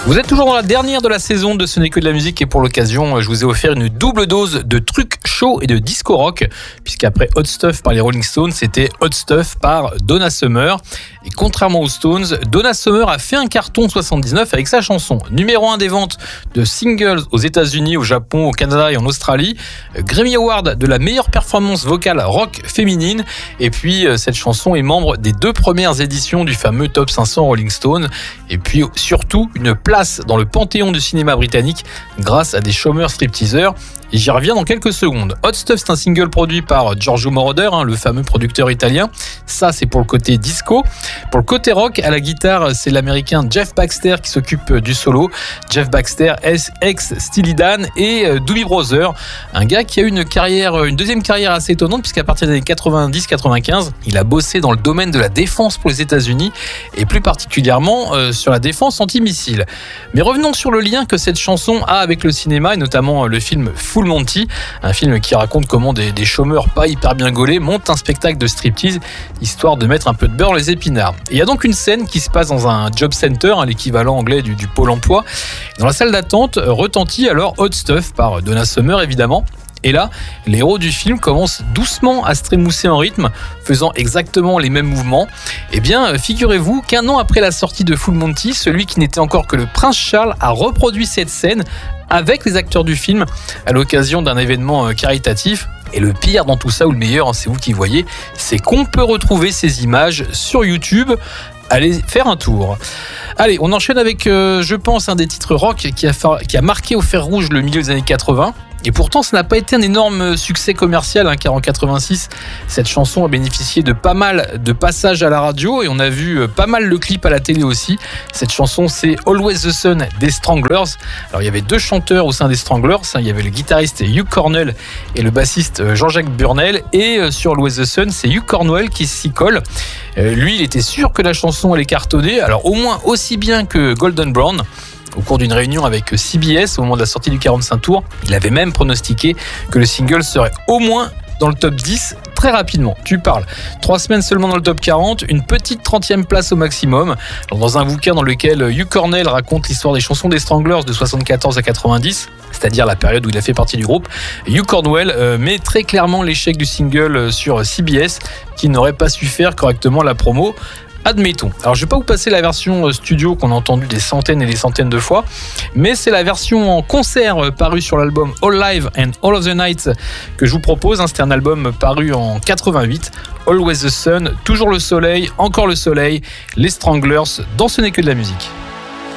Vous êtes toujours dans la dernière de la saison de Ce n'est que de la musique et pour l'occasion, je vous ai offert une double dose de trucs chauds et de disco rock, puisqu'après Hot Stuff par les Rolling Stones, c'était Hot Stuff par Donna Summer. Et contrairement aux Stones, Donna Summer a fait un carton en 79 avec sa chanson numéro 1 des ventes de singles aux États-Unis, au Japon, au Canada et en Australie. Grammy Award de la meilleure performance vocale rock féminine. Et puis cette chanson est membre des 2 premières éditions du fameux Top 500 Rolling Stone. Et puis surtout une place dans le panthéon du cinéma britannique grâce à des chômeurs stripteaseurs. Et j'y reviens dans quelques secondes. Hot Stuff, c'est un single produit par Giorgio Moroder, le fameux producteur italien. Ça, c'est pour le côté disco. Pour le côté rock, à la guitare, c'est l'américain Jeff Baxter qui s'occupe du solo. Jeff Baxter, ex Steely Dan et Doobie Brothers. Un gars qui a eu une deuxième carrière assez étonnante puisqu'à partir des années 90-95, il a bossé dans le domaine de la défense pour les États-Unis et plus particulièrement sur la défense antimissile. Mais revenons sur le lien que cette chanson a avec le cinéma et notamment le film Full Monty, un film qui raconte comment des chômeurs pas hyper bien gaulés montent un spectacle de striptease histoire de mettre un peu de beurre dans les épinards. Et il y a donc une scène qui se passe dans un job center, l'équivalent anglais du pôle emploi. Dans la salle d'attente retentit alors Hot Stuff par Donna Summer évidemment. Et là, les héros du film commencent doucement à se trémousser en rythme, faisant exactement les mêmes mouvements. Eh bien, figurez-vous qu'un an après la sortie de Full Monty, celui qui n'était encore que le prince Charles a reproduit cette scène avec les acteurs du film à l'occasion d'un événement caritatif. Et le pire dans tout ça, ou le meilleur, c'est vous qui voyez, c'est qu'on peut retrouver ces images sur YouTube. Allez faire un tour. Allez, on enchaîne avec, je pense, un des titres rock qui a marqué au fer rouge le milieu des années 80. Et pourtant, ça n'a pas été un énorme succès commercial, car en 86, cette chanson a bénéficié de pas mal de passages à la radio et on a vu pas mal le clip à la télé aussi. Cette chanson, c'est Always the Sun des Stranglers. Alors, il y avait 2 chanteurs au sein des Stranglers. Il y avait le guitariste Hugh Cornell et le bassiste Jean-Jacques Burnel. Et sur Always the Sun, c'est Hugh Cornell qui s'y colle. Lui, il était sûr que la chanson allait cartonner. Alors, au moins aussi bien que Golden Brown. Au cours d'une réunion avec CBS au moment de la sortie du 45 tours, il avait même pronostiqué que le single serait au moins dans le top 10 très rapidement. Tu parles. 3 semaines seulement dans le top 40, une petite 30e place au maximum. Alors, dans un bouquin dans lequel Hugh Cornell raconte l'histoire des chansons des Stranglers de 74 à 90, c'est-à-dire la période où il a fait partie du groupe, Hugh Cornell met très clairement l'échec du single sur CBS qui n'aurait pas su faire correctement la promo. Admettons. Alors je vais pas vous passer la version studio qu'on a entendue des centaines et des centaines de fois, mais c'est la version en concert parue sur l'album All Live and All of the Night que je vous propose. C'était un album paru en 88. Always the Sun, toujours le soleil, encore le soleil, les Stranglers, dans Ce n'est que de la musique.